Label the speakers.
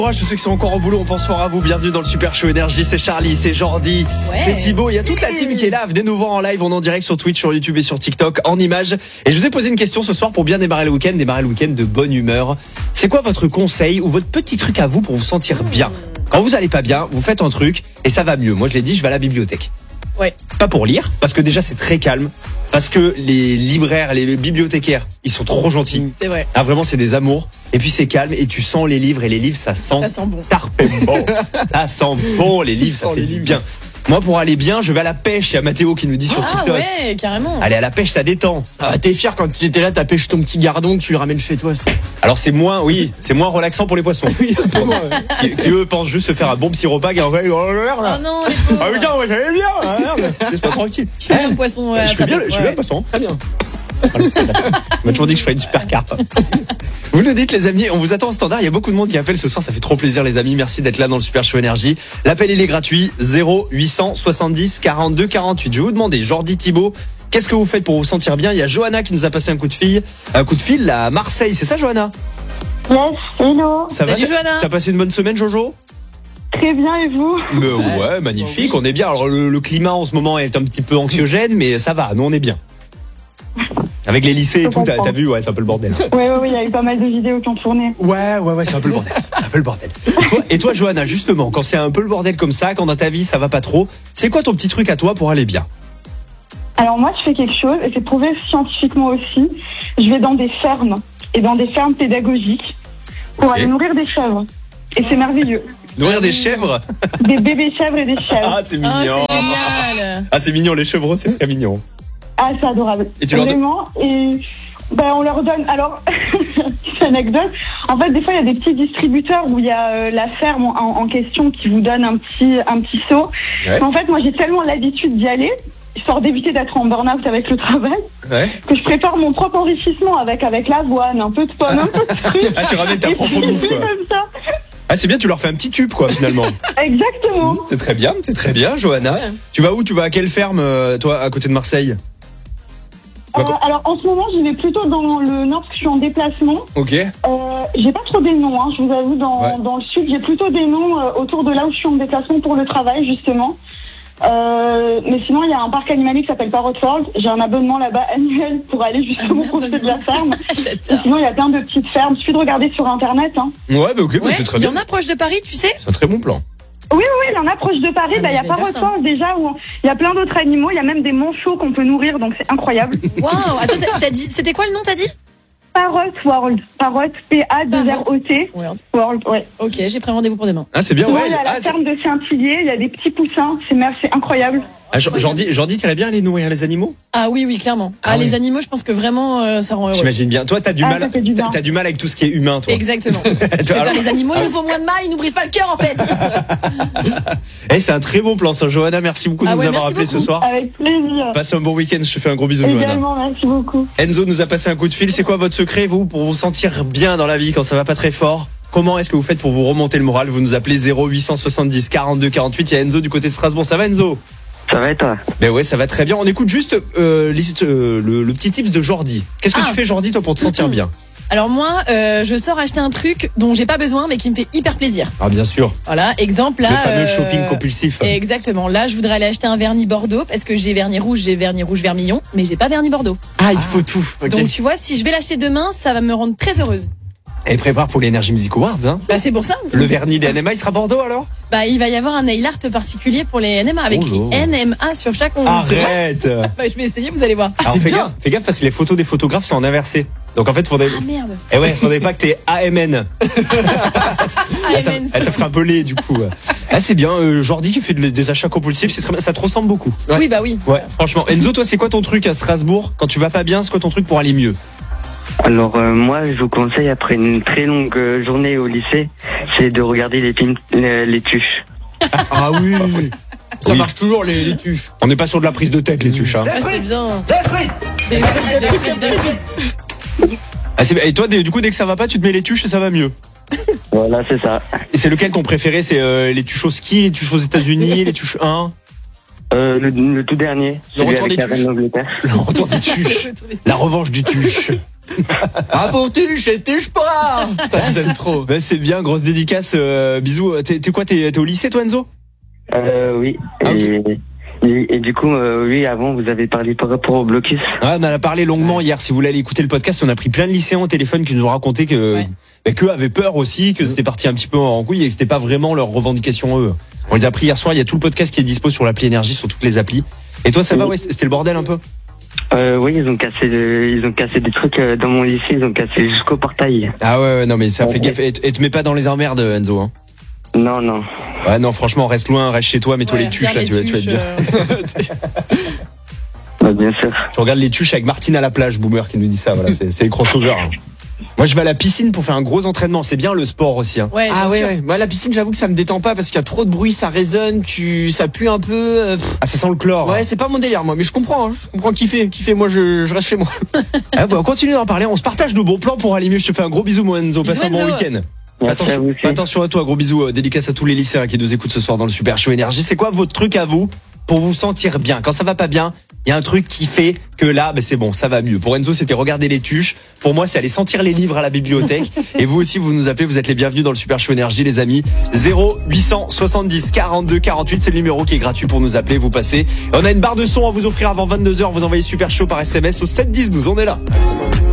Speaker 1: Tous ceux qui sont encore au boulot, on pense fort à vous. Bienvenue dans le Super Show Énergie. C'est Charlie, c'est Jordi, c'est Thibaut. Il y a toute la team qui est là. Venez nous voir en live, on est en direct sur Twitch, sur YouTube et sur TikTok en images. Et je vous ai posé une question ce soir pour bien démarrer le week-end de bonne humeur. C'est quoi votre conseil ou votre petit truc à vous pour vous sentir bien? Quand vous allez pas bien, vous faites un truc et ça va mieux. Moi je l'ai dit, je vais à la bibliothèque.
Speaker 2: Ouais.
Speaker 1: Pas pour lire, parce que déjà c'est très calme. Parce que les libraires, les bibliothécaires, ils sont trop gentils.
Speaker 2: C'est vrai.
Speaker 1: Ah vraiment c'est des amours. Et puis c'est calme et tu sens les livres et les livres ça sent
Speaker 2: bon.
Speaker 1: tarpé bon. Ça sent bon les livres, ça fait du bien. Moi pour aller bien, je vais à la pêche. Il y a Mathéo qui nous dit sur TikTok.
Speaker 2: Ah ouais, carrément.
Speaker 1: Aller à la pêche, ça détend.
Speaker 3: Ah, t'es fier quand tu étais là, t'as pêché ton petit gardon que tu le ramènes chez toi.
Speaker 1: Alors c'est moins relaxant pour les poissons. qui eux pensent juste se faire un bon petit repas.
Speaker 2: Oh non, les pauvres.
Speaker 1: Ah putain, moi j'allais bien. Ah, merde, laisse-moi tranquille.
Speaker 2: Tu fais bien le poisson.
Speaker 1: Je fais bien le poisson.
Speaker 3: Très bien.
Speaker 1: On m'a toujours dit que je ferais une super carpe. Vous nous dites les amis, on vous attend au standard. Il y a beaucoup de monde qui appelle ce soir, ça fait trop plaisir les amis. Merci d'être là dans le Super Show Énergie. L'appel il est gratuit, 0870 42 48. Je vais vous demander, Jordi, Thibaut, qu'est-ce que vous faites pour vous sentir bien? Il y a Johanna qui nous a passé un coup de fil à Marseille, c'est ça Johanna?
Speaker 4: Yes, hello.
Speaker 1: Ça va?
Speaker 2: Salut, Johanna.
Speaker 1: T'as passé une bonne semaine Jojo?
Speaker 4: Très bien, et vous?
Speaker 1: Ouais, magnifique, on est bien. Alors le climat en ce moment est un petit peu anxiogène, mais ça va, nous on est bien. Avec les lycées et tout, t'as vu, ouais, c'est un peu le bordel.
Speaker 4: Ouais, il y a eu pas mal de vidéos qui ont tourné.
Speaker 1: Ouais, c'est un peu le bordel. Et toi, Johanna, justement, quand c'est un peu le bordel comme ça, quand dans ta vie ça va pas trop, c'est quoi ton petit truc à toi pour aller bien?
Speaker 4: Alors moi, je fais quelque chose, et c'est prouvé scientifiquement aussi. Je vais dans des fermes, et dans des fermes pédagogiques, pour aller nourrir des chèvres. Et c'est merveilleux.
Speaker 1: Nourrir des chèvres?
Speaker 4: Des bébés chèvres et des chèvres.
Speaker 1: Ah, c'est mignon.
Speaker 2: Oh, c'est génial.
Speaker 1: Ah, c'est mignon, les chevreaux, c'est très mignon.
Speaker 4: Ah, c'est adorable.
Speaker 1: Et tu leur
Speaker 4: vraiment, et on leur donne. Alors, c'est une anecdote. En fait, des fois, il y a des petits distributeurs où il y a la ferme en question qui vous donne un petit seau.
Speaker 1: Ouais.
Speaker 4: En fait, moi, j'ai tellement l'habitude d'y aller, histoire d'éviter d'être en burn-out avec le travail, que je prépare mon propre enrichissement avec l'avoine, un peu de pommes, un peu de fruits.
Speaker 1: Ah, tu ramènes ta propre bouffe, quoi.
Speaker 4: Comme ça.
Speaker 1: Ah, c'est bien, tu leur fais un petit tube, quoi, finalement.
Speaker 4: Exactement.
Speaker 1: C'est très bien, Johanna.
Speaker 2: Ouais.
Speaker 1: Tu vas où? Tu vas à quelle ferme, toi, à côté de Marseille?
Speaker 4: Alors, en ce moment, j'y vais plutôt dans le nord parce que je suis en déplacement.
Speaker 1: Ok.
Speaker 4: J'ai pas trop des noms, je vous avoue, dans le sud. J'ai plutôt des noms autour de là où je suis en déplacement pour le travail, justement. Mais sinon, il y a un parc animalier qui s'appelle Parrot World. J'ai un abonnement là-bas annuel pour aller justement profiter de la ferme. Et sinon, il y a plein de petites fermes. Il suffit de regarder sur Internet.
Speaker 1: Ouais, ok,
Speaker 2: Ouais,
Speaker 1: c'est très
Speaker 2: il y
Speaker 1: bien.
Speaker 2: en a proche de Paris, tu sais.
Speaker 1: C'est un très bon plan.
Speaker 4: Oui, il y en a proche de Paris. Il y a
Speaker 2: je vais
Speaker 4: Parrot
Speaker 2: faire ça.
Speaker 4: World déjà où il y a plein d'autres animaux. Il y a même des manchots qu'on peut nourrir, donc c'est incroyable.
Speaker 2: Waouh. Attends, t'as dit, c'était quoi le nom, t'as dit?
Speaker 4: Parrot World. Parrot, P-A-2-R-O-T. World, ouais.
Speaker 2: Ok, j'ai pris rendez-vous pour demain.
Speaker 1: Ah, c'est bien, ouais.
Speaker 4: Il y a la ferme de Saint-Hillier, il y a des petits poussins, c'est incroyable.
Speaker 1: Ah, Jordi, t'irais bien aller nourrir les animaux?
Speaker 2: Ah oui, clairement.
Speaker 1: Ah ouais.
Speaker 2: Les animaux, je pense que vraiment, ça rend heureux.
Speaker 1: J'imagine bien. Toi, t'as du mal.
Speaker 4: ça fait du bien.
Speaker 1: T'as du mal avec tout ce qui est humain, toi.
Speaker 2: Exactement. Je préfère les animaux, ils nous font moins de mal, ils nous brisent pas le cœur, en fait.
Speaker 1: C'est un très bon plan, ça, Johanna. Merci beaucoup de nous avoir appelé ce soir.
Speaker 4: Avec plaisir.
Speaker 1: Passe un bon week-end. Je te fais un gros bisou, Johanna.
Speaker 4: Également, merci beaucoup.
Speaker 1: Enzo nous a passé un coup de fil. C'est quoi votre secret, vous, pour vous sentir bien dans la vie quand ça va pas très fort? Comment est-ce que vous faites pour vous remonter le moral? Vous nous appelez 0870 42 48. Il y a Enzo du côté de Strasbourg. Ça va, Enzo?
Speaker 5: Ça va et toi?
Speaker 1: Ben ouais, ça va très bien. On écoute juste le petit tips de Jordi. Qu'est-ce que tu fais, Jordi, toi, pour te sentir bien?
Speaker 2: Alors moi, je sors acheter un truc dont j'ai pas besoin, mais qui me fait hyper plaisir.
Speaker 1: Ah, bien sûr.
Speaker 2: Voilà, exemple là.
Speaker 1: Le fameux shopping compulsif.
Speaker 2: Exactement. Là, je voudrais aller acheter un vernis Bordeaux parce que j'ai vernis rouge vermillon, mais j'ai pas vernis Bordeaux.
Speaker 1: Ah, il te faut tout. Ok.
Speaker 2: Donc tu vois, si je vais l'acheter demain, ça va me rendre très heureuse.
Speaker 1: Et prépare pour l'Energy Music Awards, hein.
Speaker 2: Bah c'est pour ça.
Speaker 1: Le vernis des NMA, il sera Bordeaux alors?
Speaker 2: Bah il va y avoir un nail art particulier pour les NMA avec écrit NMA sur chaque ongle.
Speaker 1: Arrête.
Speaker 2: Bah, je vais essayer, vous allez voir.
Speaker 1: Alors fais gaffe parce que les photos des photographes sont en inversé. Donc en fait, faudrait.
Speaker 2: Ah merde.
Speaker 1: Eh ouais, faudrait pas que t'aies AMN.
Speaker 2: AMN.
Speaker 1: Ça ferait un peu laid du coup. Ah c'est bien, Jordi qui fait des achats compulsifs, c'est très bien, ça te ressemble beaucoup.
Speaker 2: Oui bah oui.
Speaker 1: Ouais, franchement. Enzo, toi c'est quoi ton truc à Strasbourg quand tu vas pas bien? C'est quoi ton truc pour aller mieux?
Speaker 5: Alors moi je vous conseille après une très longue journée au lycée, c'est de regarder les films, les tuches.
Speaker 1: Ah oui.
Speaker 3: Ça marche toujours les tuches.
Speaker 1: On n'est pas sur de la prise de tête les tuches. Hein.
Speaker 2: Ah, c'est bien. Des frites.
Speaker 1: Ah, et toi du coup dès que ça va pas tu te mets les tuches et ça va mieux.
Speaker 5: Voilà c'est ça.
Speaker 1: Et c'est lequel ton préféré? C'est les tuches au ski, les tuches aux États-Unis, les tuches 1?
Speaker 5: Le tout dernier.
Speaker 3: Le retour
Speaker 5: avec
Speaker 3: des
Speaker 5: la reine
Speaker 3: tuches.
Speaker 5: d'Angleterre.
Speaker 1: Le retour des tuches. La revanche du tuche.
Speaker 3: Ah pour tuche et tuche pas.
Speaker 1: Je t'aime trop. Bah, c'est bien, grosse dédicace. Bisous. T'es quoi, t'es au lycée toi, Enzo?
Speaker 5: Oui.
Speaker 1: Ah,
Speaker 5: Et du coup, oui, avant, vous avez parlé par rapport au blocus.
Speaker 1: Ah, on en a parlé longuement hier. Si vous voulez aller écouter le podcast, on a pris plein de lycéens au téléphone qui nous ont raconté que qu'eux avaient peur aussi, que c'était parti un petit peu en couille et que c'était pas vraiment leur revendication eux. On les a pris hier soir. Il y a tout le podcast qui est dispo sur l'appli Énergie, sur toutes les applis. Et toi, ça va? Ouais, c'était le bordel un peu.
Speaker 5: Oui, ils ont cassé des trucs dans mon lycée. Ils ont cassé jusqu'au portail.
Speaker 1: Ah ouais, non mais ça fait gaffe. Et te mets pas dans les emmerdes, Enzo. Hein.
Speaker 5: Non.
Speaker 1: Ouais, non, franchement, reste loin, reste chez toi, mets-toi les tuches là, tu vas être bien.
Speaker 5: Bien sûr.
Speaker 1: Tu regardes les tuches avec Martine à la plage, Boomer qui nous dit ça. Voilà, c'est les crossovers. Hein. Moi, je vais à la piscine pour faire un gros entraînement. C'est bien le sport aussi. Hein.
Speaker 2: Ouais,
Speaker 3: Ah
Speaker 2: bien sûr.
Speaker 3: ouais. Moi la piscine, j'avoue que ça me détend pas parce qu'il y a trop de bruit, ça résonne, ça pue un peu.
Speaker 1: Ah, ça sent le chlore.
Speaker 3: Ouais, c'est pas mon délire moi, mais je comprends kiffer. Moi je reste chez moi.
Speaker 1: Ah, bah, on continue d'en parler. On se partage nos bons plans pour aller mieux. Je te fais un gros bisou, mon Enzo. Passe
Speaker 2: Bisous,
Speaker 1: un bon
Speaker 2: Enzo.
Speaker 1: week-end.
Speaker 5: Merci à vous aussi.
Speaker 1: Attention à toi, gros bisous. Dédicace à tous les lycéens qui nous écoutent ce soir dans le Super Show Énergie. C'est quoi votre truc à vous pour vous sentir bien? Quand ça va pas bien, il y a un truc qui fait que là, c'est bon, ça va mieux. Pour Enzo, c'était regarder les tuches. Pour moi, c'est aller sentir les livres à la bibliothèque. Et vous aussi, vous nous appelez, vous êtes les bienvenus dans le Super Show Énergie, les amis. 0870 42 48, c'est le numéro qui est gratuit pour nous appeler. Vous passez. On a une barre de son à vous offrir avant 22h. Vous envoyez Super Show par SMS au 7 10 12. On est là.